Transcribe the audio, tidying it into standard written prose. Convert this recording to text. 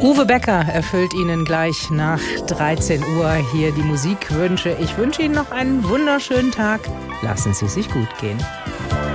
Uwe Becker erfüllt Ihnen gleich nach 13 Uhr hier die Musikwünsche. Ich wünsche Ihnen noch einen wunderschönen Tag. Lassen Sie es sich gut gehen.